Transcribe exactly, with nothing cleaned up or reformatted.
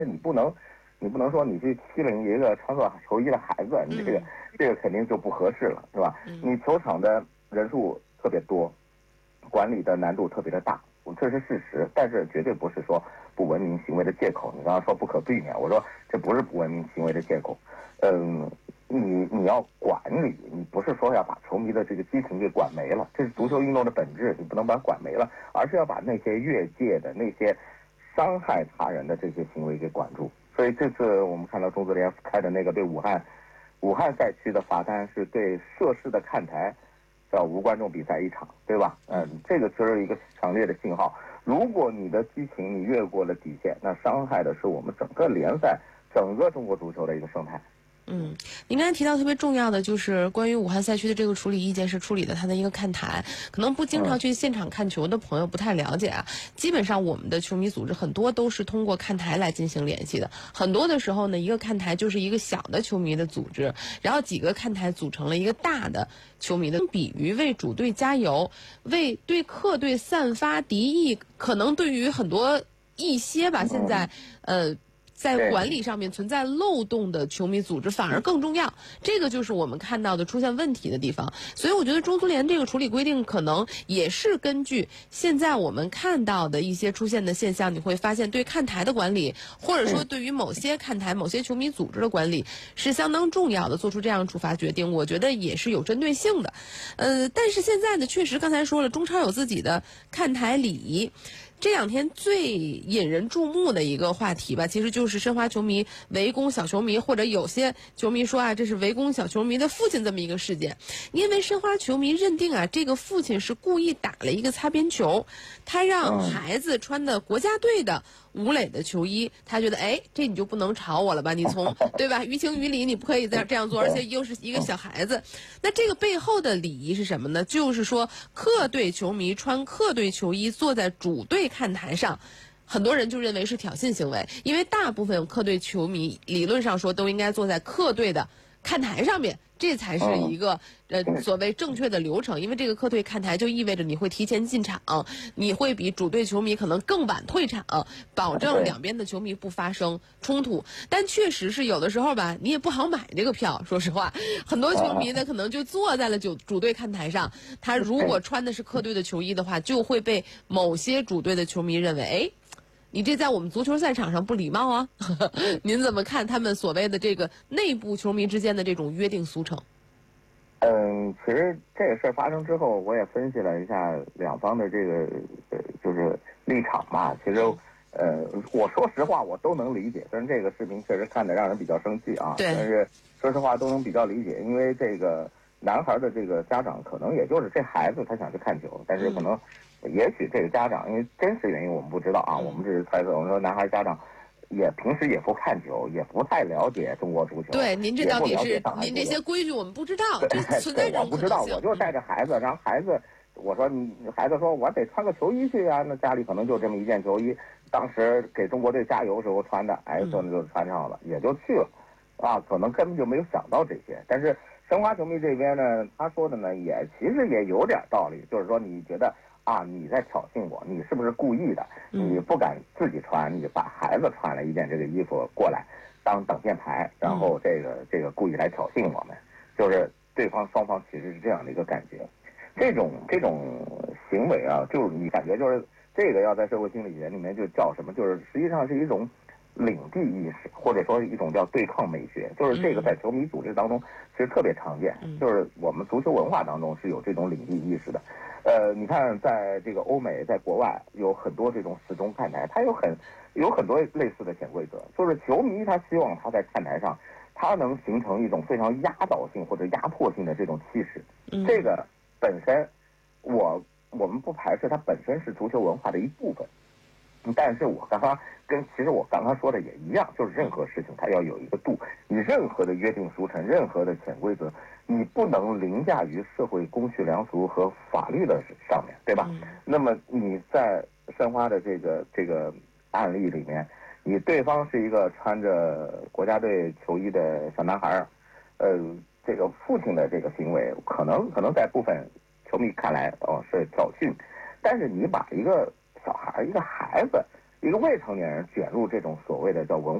你不能，你不能说你去欺凌一个穿个球衣的孩子，你这个、嗯、这个肯定就不合适了，是吧？嗯、你球场的人数特别多，管理的难度特别的大，这是事实，但是绝对不是说不文明行为的借口。你刚刚说不可避免，我说这不是不文明行为的借口。嗯，你你要管理，你不是说要把球迷的这个激情给管没了，这是足球运动的本质，你不能把它管没了，而是要把那些越界的那些伤害他人的这些行为给管住。所以这次我们看到中足联开的那个对武汉武汉赛区的罚单是对涉事的看台叫无观众比赛一场，对吧？嗯，这个就是一个强烈的信号。如果你的激情你越过了底线，那伤害的是我们整个联赛、整个中国足球的一个生态。 嗯，您刚才提到特别重要的就是关于武汉赛区的这个处理意见是处理的它的一个看台，可能不经常去现场看球的朋友不太了解啊。基本上我们的球迷组织很多都是通过看台来进行联系的，很多的时候呢，一个看台就是一个小的球迷的组织，然后几个看台组成了一个大的球迷的，比于为主队加油，为对客队散发敌意，可能对于很多一些吧，现在呃。在管理上面存在漏洞的球迷组织反而更重要，这个就是我们看到的出现问题的地方。所以我觉得中足联这个处理规定可能也是根据现在我们看到的一些出现的现象，你会发现对看台的管理，或者说对于某些看台、某些球迷组织的管理是相当重要的，做出这样处罚决定，我觉得也是有针对性的。呃，但是现在呢，确实刚才说了，中超有自己的看台礼仪。这两天最引人注目的一个话题吧，其实就是申花球迷围攻小球迷，或者有些球迷说啊，这是围攻小球迷的父亲这么一个事件。因为申花球迷认定啊，这个父亲是故意打了一个擦边球，他让孩子穿的国家队的吴磊的球衣，他觉得哎，这你就不能吵我了吧？你从对吧？于情于理你不可以再这样做，而且又是一个小孩子。那这个背后的礼仪是什么呢？就是说客队球迷穿客队球衣坐在主队看台上，很多人就认为是挑衅行为，因为大部分客队球迷理论上说都应该坐在客队的看台上面，这才是一个呃所谓正确的流程。因为这个客队看台就意味着你会提前进场，你会比主队球迷可能更晚退场，保证两边的球迷不发生冲突。但确实是有的时候吧，你也不好买这个票，说实话，很多球迷呢可能就坐在了主主队看台上，他如果穿的是客队的球衣的话，就会被某些主队的球迷认为，哎，你这在我们足球赛场上不礼貌啊！您怎么看他们所谓的这个内部球迷之间的这种约定俗成？ 嗯，其实这个事儿发生之后，我也分析了一下两方的这个呃，就是立场吧。其实，呃，我说实话，我都能理解。但是这个视频确实看得让人比较生气啊。 对。 但是说实话，都能比较理解，因为这个男孩的这个家长可能也就是这孩子他想去看球，但是可能。嗯也许这个家长，因为真实原因我们不知道啊，我们只是猜测。我们说男孩家长也平时也不看球，也不太了解中国足球。 对，您这到底是您这些规矩我们不知道，就存在这种可能性。 我不知道，我就带着孩子，然后孩子，我说你孩子说我得穿个球衣去啊，那家里可能就这么一件球衣，当时给中国队加油时候穿的，哎，可能就穿上了，也就去了，啊，可能根本就没有想到这些。但是申花球迷这边呢，他说的呢也其实也有点道理，就是说你觉得。啊，你在挑衅我，你是不是故意的？你不敢自己穿，你把孩子穿了一件这个衣服过来当挡箭牌，然后这个这个故意来挑衅我们，就是对方双方其实是这样的一个感觉。这种这种行为啊，就是你感觉就是这个要在社会心理学里面就叫什么？就是实际上是一种领地意识，或者说一种叫对抗美学，就是这个在球迷组织当中其实特别常见，就是我们足球文化当中是有这种领地意识的。呃，你看，在这个欧美，在国外有很多这种死忠看台，它有很有很多类似的潜规则，就是球迷他希望他在看台上，他能形成一种非常压倒性或者压迫性的这种气势。嗯、这个本身，我我们不排斥它本身是足球文化的一部分，但是我刚刚跟其实我刚刚说的也一样，就是任何事情它要有一个度，你任何的约定俗成，任何的潜规则。你不能凌驾于社会公序良俗和法律的上面，对吧？嗯、那么你在申花的这个这个案例里面，你对方是一个穿着国家队球衣的小男孩，呃，这个父亲的这个行为，可能可能在部分球迷看来哦是挑衅，但是你把一个小孩一个孩子一个未成年人卷入这种所谓的叫文